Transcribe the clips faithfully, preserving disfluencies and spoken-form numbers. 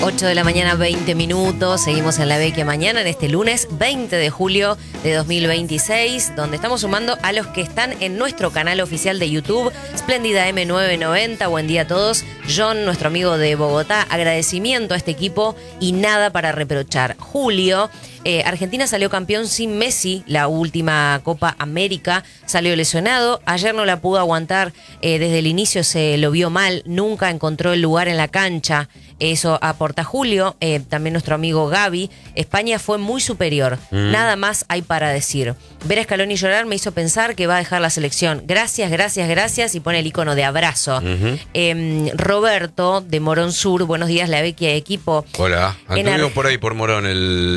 ocho de la mañana, veinte minutos. Seguimos en La Vecchia Mañana en este lunes veinte de julio de dos mil veintiséis, donde estamos sumando a los que están en nuestro canal oficial de YouTube, Splendida M novecientos noventa. Buen día a todos. John, nuestro amigo de Bogotá, agradecimiento a este equipo y nada para reprochar. Julio, eh, Argentina salió campeón sin Messi, la última Copa América, salió lesionado. Ayer no la pudo aguantar, eh, desde el inicio se lo vio mal, nunca encontró el lugar en la cancha. Eso aporta Julio, eh, también nuestro amigo Gaby. España fue muy superior, mm. nada más hay para decir. Ver a Scaloni llorar me hizo pensar que va a dejar la selección. Gracias, gracias, gracias, y pone el icono de abrazo. Uh-huh. eh, Roberto, de Morón Sur, buenos días, La Vecchia de equipo. Hola, anduvimos por ahí por Morón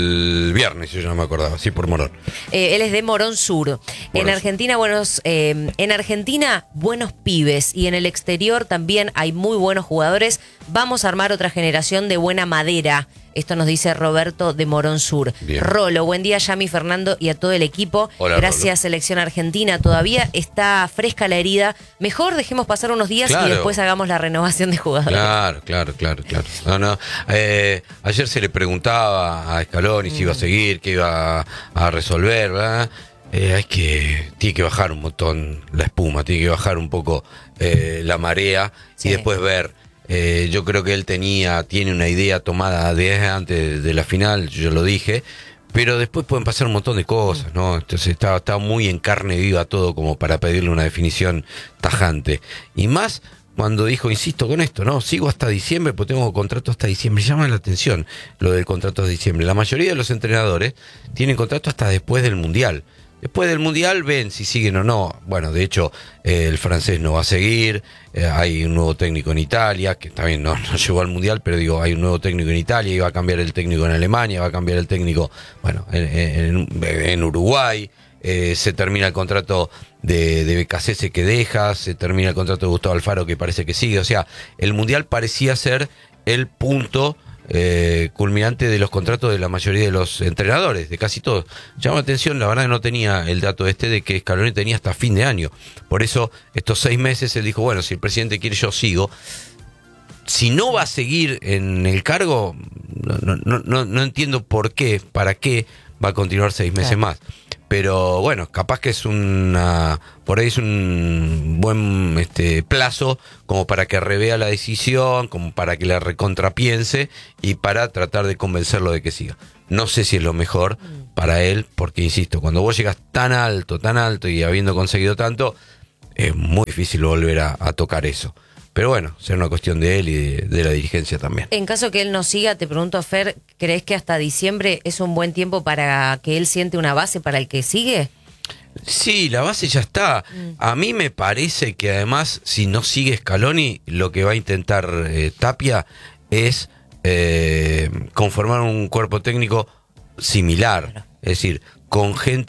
el viernes, yo no me acordaba, sí, por Morón. Eh, él es de Morón Sur. Morón en Argentina, Sur. buenos, eh, en Argentina, buenos pibes, y en el exterior también hay muy buenos jugadores. Vamos a armar otra generación de buena madera. Esto nos dice Roberto de Morón Sur. Bien. Rolo, buen día, Yami, Fernando y a todo el equipo. Hola, gracias, Rolo. Selección Argentina. Todavía está fresca la herida. Mejor dejemos pasar unos días, claro, y después hagamos la renovación de jugadores. Claro, claro, claro, claro. No, no. Eh, ayer se le preguntaba a Scaloni mm. si iba a seguir, qué iba a, a resolver, ¿verdad? Eh, hay que, tiene que bajar un montón la espuma, tiene que bajar un poco eh, la marea, sí, y después ver. Eh, yo creo que él tenía, tiene una idea tomada de antes de la final, yo lo dije, pero después pueden pasar un montón de cosas, ¿no? Entonces está, está muy en carne viva todo como para pedirle una definición tajante. Y más cuando dijo, insisto con esto, ¿no? Sigo hasta diciembre, porque tengo contrato hasta diciembre. Llama la atención lo del contrato de diciembre. La mayoría de los entrenadores tienen contrato hasta después del Mundial. Después del Mundial ven si siguen o no. Bueno, de hecho, eh, el francés no va a seguir. Eh, hay un nuevo técnico en Italia, que también no, no llegó al Mundial, pero digo, hay un nuevo técnico en Italia, y va a cambiar el técnico en Alemania, va a cambiar el técnico, bueno, en, en, en Uruguay. Eh, se termina el contrato de, de Becasese que deja, se termina el contrato de Gustavo Alfaro que parece que sigue. O sea, el Mundial parecía ser el punto Eh, culminante de los contratos de la mayoría de los entrenadores, de casi todos. Llama la atención, la verdad que no tenía el dato este de que Scaloni tenía hasta fin de año. Por eso, estos seis meses él dijo, bueno, si el presidente quiere, yo sigo. Si no va a seguir en el cargo, no, no, no, no entiendo por qué, para qué va a continuar seis meses claro. más. Pero bueno, capaz que es una, por ahí es un buen este plazo como para que revea la decisión, como para que la recontrapiense y para tratar de convencerlo de que siga. No sé si es lo mejor para él, porque insisto, cuando vos llegas tan alto, tan alto y habiendo conseguido tanto, es muy difícil volver a, a tocar eso. Pero bueno, será una cuestión de él y de, de la dirigencia también. En caso que él no siga, te pregunto, Fer, ¿crees que hasta diciembre es un buen tiempo para que él siente una base para el que sigue? Sí, la base ya está. Mm. A mí me parece que además, si no sigue Scaloni, lo que va a intentar eh, Tapia es eh, conformar un cuerpo técnico similar. Claro. Es decir, con gente